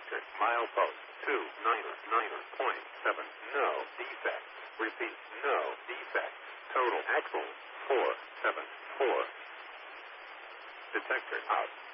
detector. Milepost 299.7. No defect. Repeat, no defect. Total excellent 474. Detector out.